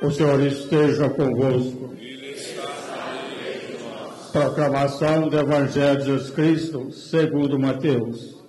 O Senhor esteja convosco. Proclamação do Evangelho de Jesus Cristo, segundo Mateus.